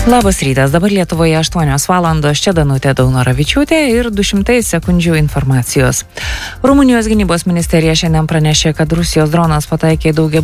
Labas rytas, dabar Lietuvoje 8 valandos, čia Danutė Daunoravičiūtė ir 200 sekundžių informacijos. Rumunijos gynybos ministerija šiandien pranešė, kad Rusijos dronas pataikė daugia